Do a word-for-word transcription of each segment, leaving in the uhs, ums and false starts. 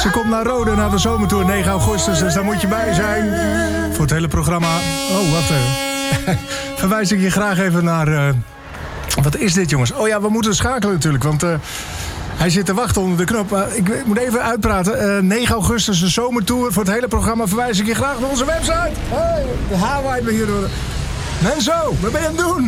Ze komt naar Rode, naar de zomertour, negen augustus. Dus daar moet je bij zijn. Voor het hele programma. Oh, wat uh, verwijs ik je graag even naar... Uh, wat is dit, jongens? Oh ja, we moeten schakelen natuurlijk, want... Uh, Hij zit te wachten onder de knop. Uh, ik moet even uitpraten. Uh, negen augustus, de zomertour. Voor het hele programma verwijs ik je graag naar onze website. Hey, de haar waait me hier door. Menzo, wat ben je aan het doen?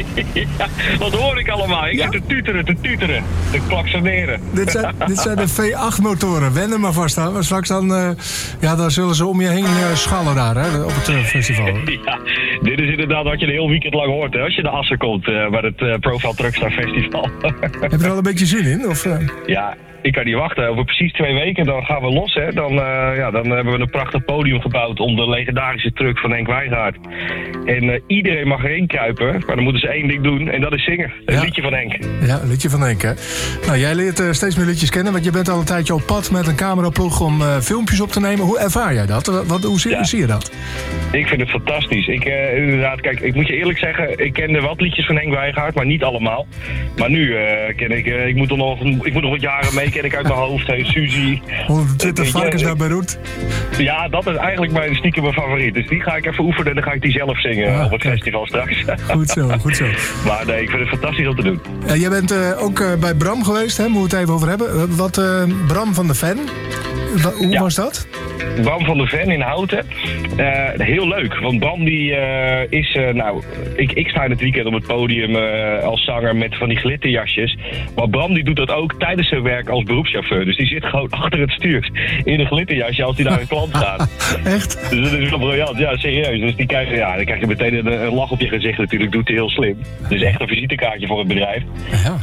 Ja, wat hoor ik allemaal? Ik ja? zit te tuteren, te tuteren. Te klaksoneren. Dit zijn, dit zijn de V acht motoren. Wend er maar vast aan. Maar straks dan, uh, ja, dan zullen ze om je heen uh, schallen daar, hè, op het uh, festival. Ja, dit is inderdaad wat je een heel weekend lang hoort, hè, als je de Assen komt uh, bij het uh, Profile Truckstar Festival. Heb je er al een beetje zin in? Of, uh... Ja. Ik kan niet wachten. Over precies twee weken dan gaan we los. Hè. Dan, uh, ja, dan hebben we een prachtig podium gebouwd om de legendarische truck van Henk Wijngaard. En uh, iedereen mag erin kruipen, maar dan moeten ze één ding doen en dat is zingen. Een ja. liedje van Henk. Ja, een liedje van Henk, hè. Nou, jij leert uh, steeds meer liedjes kennen, want je bent al een tijdje op pad met een cameraploeg om uh, filmpjes op te nemen. Hoe ervaar jij dat? Wat, hoe, zie, ja. hoe zie je dat? Ik vind het fantastisch. Ik, uh, inderdaad, kijk, ik moet je eerlijk zeggen, ik kende wat liedjes van Henk Wijngaard, maar niet allemaal. Maar nu uh, ken ik, uh, ik moet er nog, ik moet nog wat jaren mee, ken ik uit mijn hoofd. Hey, Suzy. honderdtwintig varkens naar Beirut. Ja, dat is eigenlijk mijn stiekem mijn favoriet. Dus die ga ik even oefenen en dan ga ik die zelf zingen ah, op het kijk. festival straks. Goed zo, goed zo. Maar nee, ik vind het fantastisch om te doen. Uh, jij bent uh, ook uh, bij Bram geweest, hè? Moeten we het even over hebben. Uh, wat uh, Bram van de Ven, Wa- hoe ja. was dat? Bram van de Ven in Houten. Uh, heel leuk, want Bram die uh, is, uh, nou, ik, ik sta in het weekend op het podium uh, als zanger met van die glitterjasjes. Maar Bram die doet dat ook tijdens zijn werk als beroepschauffeur. Dus die zit gewoon achter het stuur in een glitterjasje als hij naar een klant gaat. Echt? Dus dat is wel briljant, ja, serieus. Dus die krijg, ja, dan krijg je meteen een, een lach op je gezicht natuurlijk, doet hij heel slim. Dus echt een visitekaartje voor het bedrijf. Ja.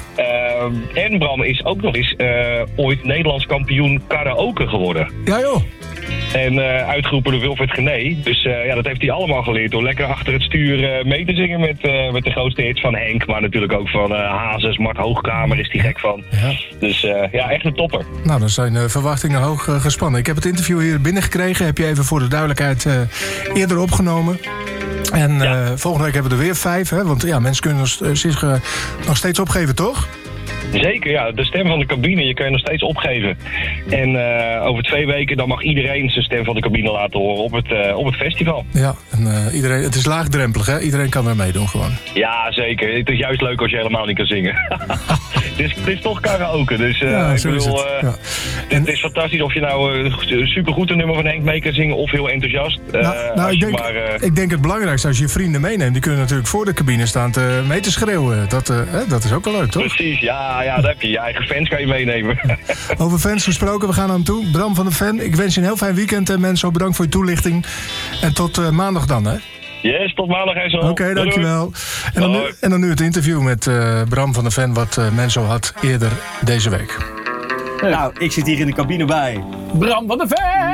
Uh, en Bram is ook nog eens uh, ooit Nederlands kampioen karaoke geworden. Ja joh. En uh, uitgeroepen door Wilfred Gené. Dus uh, ja, dat heeft hij allemaal geleerd door lekker achter het stuur uh, mee te zingen met, uh, met de grootste hits van Henk. Maar natuurlijk ook van uh, Hazes, Mart Hoogkamer is die gek van. Ja. Dus uh, ja, echt een topper. Nou, dan zijn de verwachtingen hoog uh, gespannen. Ik heb het interview hier binnengekregen. Heb je even voor de duidelijkheid uh, eerder opgenomen. En uh, ja. volgende week hebben we er weer vijf. Hè? Want ja, mensen kunnen zich uh, nog steeds opgeven, toch? Zeker, ja. De stem van de cabine, je kan je nog steeds opgeven. En uh, over twee weken dan mag iedereen zijn stem van de cabine laten horen op het, uh, op het festival. Ja, en uh, iedereen, het is laagdrempelig, hè? Iedereen kan er meedoen gewoon. Ja, zeker. Het is juist leuk als je helemaal niet kan zingen. het, is, het is toch karaoke, dus uh, ja, ik zo bedoel, is het. Uh, ja. en, het is fantastisch of je nou uh, supergoed een nummer van Henk mee kan zingen of heel enthousiast. Uh, nou, nou, ik, denk, maar, uh, ik denk het belangrijkste, als je je vrienden meeneemt, die kunnen natuurlijk voor de cabine staan te, mee te schreeuwen. Dat, uh, hè, dat is ook wel leuk, toch? Precies, ja, ja, daar heb je je eigen fans kan je meenemen. Over fans gesproken, we gaan naar hem toe. Bram van de Ven, ik wens je een heel fijn weekend. En mensen, bedankt voor je toelichting. En tot uh, maandag dan, hè? Yes, tot maandag en zo. Oké, okay, dankjewel. En dan, nu, en dan nu het interview met uh, Bram van de Ven, wat uh, Menzo had eerder deze week. Nou, ik zit hier in de cabine bij Bram van de Ven!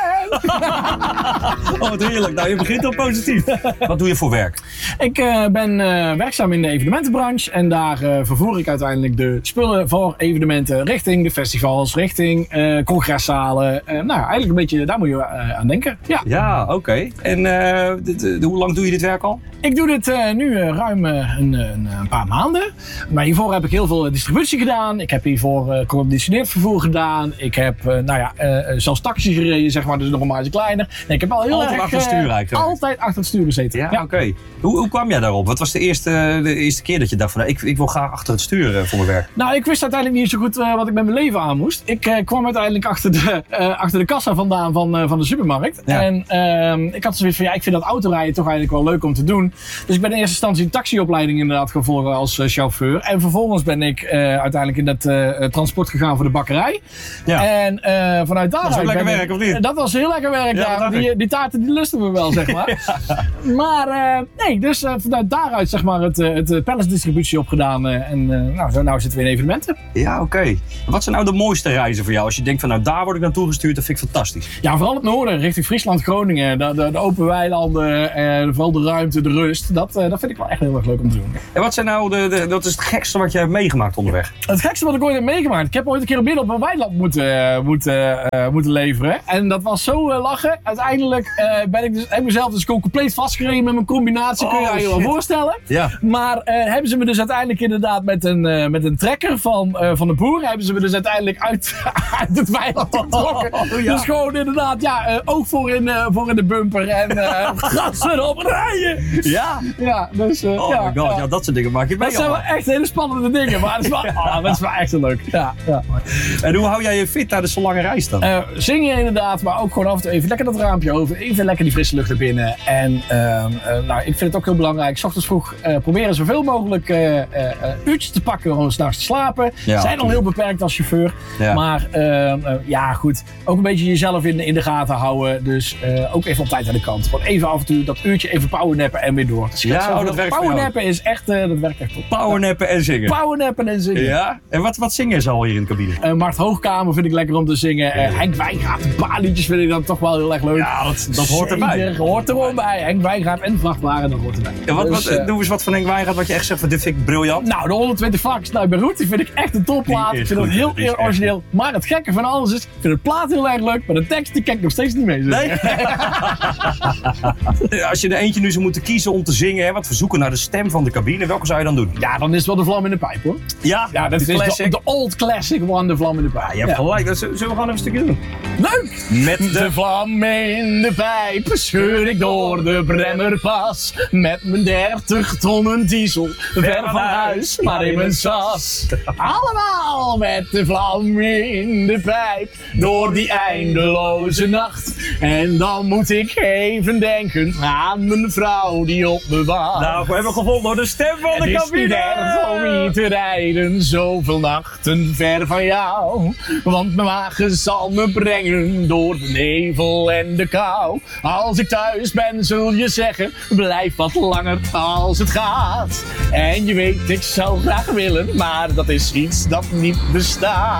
Oh, wat heerlijk. Nou, je begint al positief. Wat doe je voor werk? Ik uh, ben uh, werkzaam in de evenementenbranche. En daar uh, vervoer ik uiteindelijk de spullen voor evenementen richting de festivals, richting uh, congresszalen. Uh, nou, eigenlijk een beetje, daar moet je uh, aan denken. Ja, ja oké. Okay. En uh, dit, uh, hoe lang doe je dit werk al? Ik doe dit uh, nu uh, ruim uh, een, een, een paar maanden. Maar hiervoor heb ik heel veel distributie gedaan. Ik heb hiervoor uh, geconditioneerd vervoer gedaan. Ik heb uh, nou ja, uh, zelfs taxi gereden, zeg maar, dus nog een maatje kleiner. Nee, ik heb al heel altijd erg, achter het stuur eigenlijk. Altijd achter het stuur gezeten. Ja, ja. Oké. Okay. Hoe, hoe kwam jij daarop? Wat was de eerste, de eerste keer dat je dacht van, ik, ik wil graag achter het stuur uh, voor mijn werk? Nou, ik wist uiteindelijk niet zo goed uh, wat ik met mijn leven aan moest. Ik uh, kwam uiteindelijk achter de, uh, achter de kassa vandaan van, uh, van de supermarkt. Ja. En uh, ik had zoiets van, ja, ik vind dat autorijden toch eigenlijk wel leuk om te doen. Dus ik ben in eerste instantie een taxiopleiding inderdaad gaan volgen als uh, chauffeur. En vervolgens ben ik uh, uiteindelijk in dat uh, transport gegaan voor de bakkerij. Ja. En uh, vanuit daar. Dat was lekker werk, of niet? Dat was heel lekker werk. Ja, ja. Die, die taarten die lusten we wel, zeg maar. ja. Maar uh, nee, dus uh, vanuit daaruit zeg maar het, het, het palletsdistributie opgedaan. Uh, en uh, nou, zo nou zitten we in evenementen. Ja, oké. Okay. Wat zijn nou de mooiste reizen voor jou? Als je denkt van, nou daar word ik naartoe gestuurd, dat vind ik fantastisch. Ja, vooral het noorden, richting Friesland, Groningen. De, de, de open weilanden, uh, vooral de ruimte, de rust. Dat, uh, dat vind ik wel echt heel erg leuk om te doen. En wat zijn nou de, de, dat is het gekste wat je hebt meegemaakt onderweg? Het gekste wat ik ooit heb meegemaakt? Ik heb ooit een keer midden op een weiland moeten, uh, moeten, uh, moeten leveren. En dat was zo zo uh, lachen. Uiteindelijk uh, ben ik dus, heb ik mezelf dus gewoon compleet vastgereden met mijn combinatie. Kun je Oh, je wel shit. voorstellen. Ja. Maar uh, hebben ze me dus uiteindelijk inderdaad met een, uh, met een trekker van, uh, van de boer, hebben ze me dus uiteindelijk uit, uit het weiland getrokken. Oh, ja. Dus gewoon inderdaad, ja, uh, oog voor in, uh, voor in de bumper en uh, gas erop rijden. Ja? Ja, dus uh, Oh ja, my god, ja. ja, dat soort dingen maak je mee Dat zijn wel allemaal. echt hele spannende dingen, maar dat is wel, oh, dat is wel echt leuk. Ja, ja. En hoe hou jij je fit tijdens zo'n lange reis dan? Uh, zingen inderdaad, maar ook gewoon af en toe even lekker dat raampje open. Even lekker die frisse lucht er binnen. En uh, uh, nou, ik vind het ook heel belangrijk. 's Ochtends vroeg uh, proberen zoveel mogelijk uh, uh, uh, uurtjes te pakken om s'nachts te slapen. Ja, Zijn al heel beperkt als chauffeur. Ja. Maar uh, uh, ja, goed. Ook een beetje jezelf in, in de gaten houden. Dus uh, ook even op tijd aan de kant. Gewoon even af en toe dat uurtje even powernappen en weer door. Dus Ja, oh, dat werkt voor jou. Powernappen is echt, uh, dat werkt echt top. Powernappen en zingen. Powernappen en zingen. Ja? En wat, wat zingen ze al hier in de cabine? Uh, Mart Hoogkamer vind ik lekker om te zingen. Uh, Henk Wijngaard, een paar liedjes vind ik dan toch wel heel erg leuk. Ja, dat, dat hoort erbij. Zeker, hoort er gewoon bij. Henk Wijngaard en Vrachtwagen, dat hoort erbij. Ja, wat, Dus, wat, uh, doe eens wat van Henk Wijngaard wat je echt zegt van dit vind ik briljant. nou, de honderdtwintig vlakjes naar Beirut, die vind ik echt een topplaat. Die is Ik vind dat goed, heel die is erg origineel. Maar het gekke van alles is, ik vind de plaat heel erg leuk, maar de tekst die kan ik nog steeds niet mee zingen. Nee? Als je er eentje nu zou moeten kiezen om te zingen, hè, wat verzoeken naar de stem van de cabine, welke zou je dan doen? Ja, dan is het wel de vlam in de pijp hoor. Ja, Ja, dat de is classic. de, de old classic one, de vlam in de pijp. Ja, je hebt gelijk. Dat zullen we gewoon even een stukje doen? Leuk! Met De de... vlam in de pijp scheur ik door de Bremmerpas. Met mijn dertig tonnen diesel, ver van huis, maar in mijn sas. Allemaal met de vlam in de pijp, door die eindeloze nacht. En dan moet ik even denken aan mijn vrouw die op me wacht. Nou, we hebben gevonden door de stem van Het de is niet cabine. erg om niet te rijden, zoveel nachten ver van jou. Want mijn wagen zal me brengen door de nevel en de kou. Als ik thuis ben zul je zeggen, blijf wat langer als het gaat. En je weet, ik zou graag willen, maar dat is iets dat niet bestaat.